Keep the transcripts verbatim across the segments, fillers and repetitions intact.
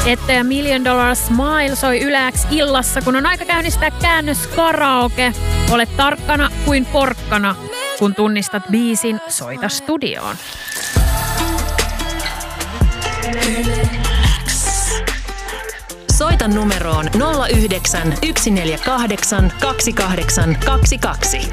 Ette ja Million Dollar Smile soi Yle X illassa, kun on aika käynnistää käännös karaoke. Ole tarkkana kuin porkkana, kun tunnistat biisin Soita studioon. Soita numeroon nolla yhdeksän yksi neljä kahdeksan kaksi kahdeksan kaksi kaksi.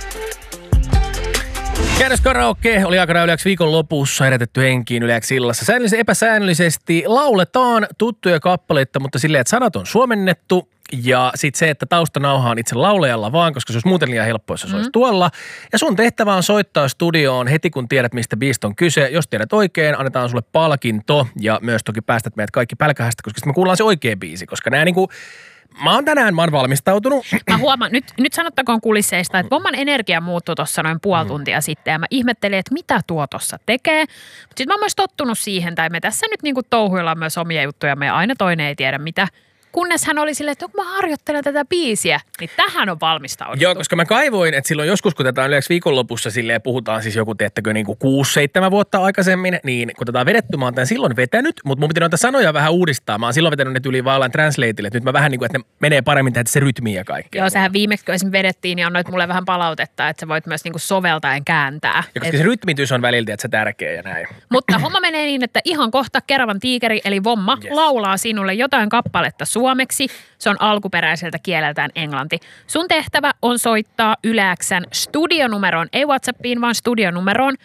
Käännös karaoke oli aikana Yle X viikon lopussa herätetty henkiin Yle X illassa. Säännöllisesti epäsäännöllisesti lauletaan tuttuja kappaleita, mutta silleen, että sanat on suomennettu. Ja sitten se, että taustanauha on itse laulajalla vaan, koska se olisi muuten liian helppoa, jos se olisi mm. tuolla. Ja sun tehtävä on soittaa studioon heti, kun tiedät, mistä biistä on kyse. Jos tiedät oikein, annetaan sulle palkinto ja myös toki päästät meidät kaikki pälkähästä, koska sitten me kuullaan se oikea biisi. Koska nämä niinku, mä oon tänään, mä oon valmistautunut. Mä huomaan, nyt, nyt sanottakoon kulisseista, että Vomman energia muuttui tuossa noin puoli mm. tuntia sitten. Ja mä ihmettelin, että mitä tuo tuossa tekee. Mutta sitten mä oon myös tottunut siihen, tai me tässä nyt niinku touhuillaan myös omia juttuja. Me aina toinen ei tiedä mitä. Kunnes hän oli silleen, että kun mä harjoittelen tätä biisiä, niin tähän on valmistauduttu. Joo, koska mä kaivoin, että silloin joskus, kun tätä on yleensä viikonlopussa silleen, puhutaan siis joku, teettäkö niin kuin kuusi seitsemän vuotta aikaisemmin, niin kun tätä on vedetty, mä oon tämän silloin vetänyt, mutta mun pitää noita sanoja vähän uudistaa. Mä oon silloin vetänyt ne yli vaan translateille, että nyt mä vähän niin kuin, että ne menee paremmin tähän se rytmi ja kaikkea. Joo, sähän viimeksi, kun esimerkiksi vedettiin, niin annoit mulle vähän palautetta, että sä voit myös niin kuin soveltaen kääntää. Ja koska Et... se rytmitys on väliltä, että se tärkeä ja näin. Mutta homma menee niin, että ihan kohta Keravan tiikeri, eli Vomma, yes. laulaa sinulle jotain kappaletta suomeksi. Se on alkuperäiseltä kieleltään englanti. Sun tehtävä on soittaa Yle X:n studionumeroon, ei WhatsAppiin, vaan studionumeroon